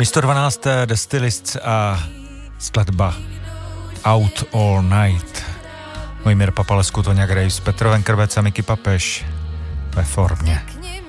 Místo 12. The Stylists a skladba Out All Night. Mojmír Papalesku, Toňa Graves, Petr Venkrvec a Miky Papeš ve formě.